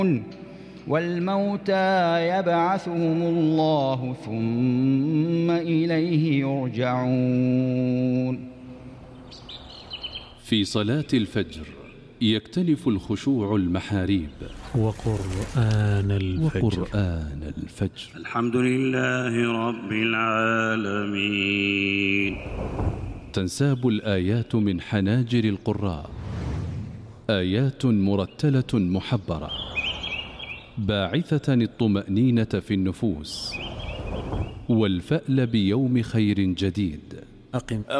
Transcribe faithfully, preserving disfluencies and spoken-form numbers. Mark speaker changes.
Speaker 1: والموتى يبعثهم الله ثم إليه يرجعون.
Speaker 2: في صلاة الفجر يكتنف الخشوع المحاريب.
Speaker 3: وقرآن الفجر,
Speaker 2: وقرآن الفجر.
Speaker 4: الحمد لله رب العالمين.
Speaker 2: تنساب الآيات من حناجر القراء، آيات مرتلة محبرة باعثة الطمأنينة في النفوس والفأل بيوم خير جديد.
Speaker 3: أقم